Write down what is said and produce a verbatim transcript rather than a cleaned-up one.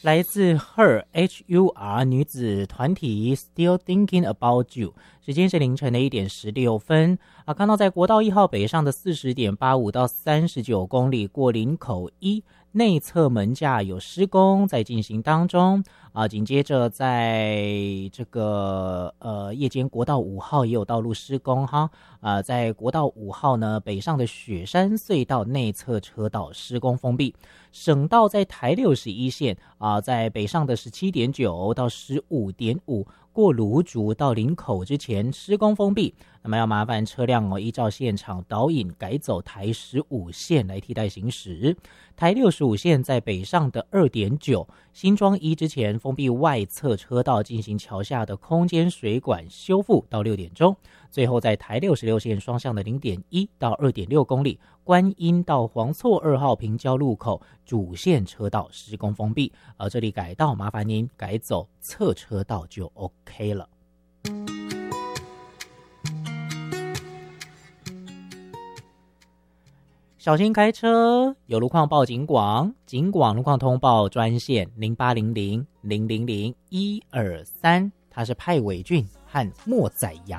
来自 Her H U R 女子团体 Still Thinking About You， 时间是凌晨的一点十六分啊。看到在国道一号北上的四十点八五到三十九公里过林口一内侧门架有施工在进行当中啊。紧接着在这个呃夜间国道五号也有道路施工哈啊，在国道五号呢北上的雪山隧道内侧车道施工封闭。省道在台六十一线啊，在北上的十七点九到十五点五过芦竹到林口之前施工封闭，那么要麻烦车辆哦依照现场导引改走台十五线来替代行驶。台六十五线在北上的二点九新庄一之前封闭外侧车道进行桥下的空间水管修复到六点钟。最后在台六十六线双向的零点一到二点六公里观音到黄厝二号平交路口主线车道施工封闭，而这里改道麻烦您改走侧车道就 OK 了。小心开车，有路况报警广，警广路况通报专线零八零零零零零一二三，它是派伟俊和莫宰阳。